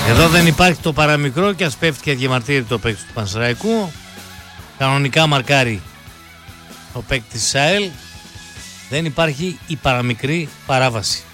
Εδώ δεν υπάρχει το παραμικρό και ας πέφτει και διαμαρτύρει το παίκτη του Πανσεραϊκού. Κανονικά μαρκάρει ο παίκτη της ΣΑΕΛ. Δεν υπάρχει η παραμικρή παράβαση.